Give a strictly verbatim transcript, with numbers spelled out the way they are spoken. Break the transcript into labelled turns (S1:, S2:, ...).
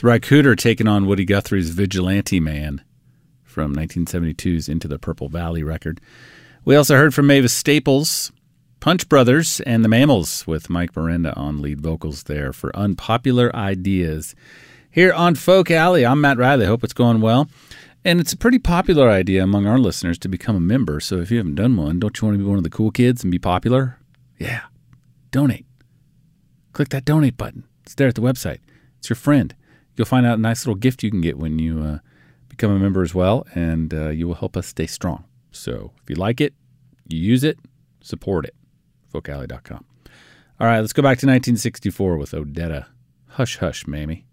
S1: The Rycooter taking on Woody Guthrie's Vigilante Man from nineteen seventy-two's Into the Purple Valley record. We also heard from Mavis Staples, Punch Brothers, and the Mammals with Mike Miranda on lead vocals there for Unpopular Ideas. Here on Folk Alley, I'm Matt Riley. Hope it's going well. And it's a pretty popular idea among our listeners to become a member. So if you haven't done one, don't you want to be one of the cool kids and be popular? Yeah. Donate. Click that donate button. It's there at the website. It's your friend. You'll find out a nice little gift you can get when you uh, become a member as well, and uh, you will help us stay strong. So if you like it, you use it, support it. folk alley dot com. All right, let's go back to nineteen sixty-four with Odetta. Hush, hush, Mamie.